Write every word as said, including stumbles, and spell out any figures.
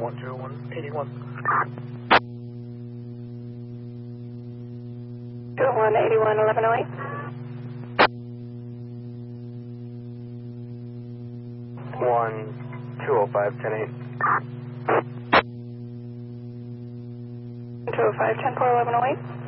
one zero one eight one. two oh one, eighty-one, eleven oh eight. one two oh five, ten eight. two oh five, ten four, eleven oh eight.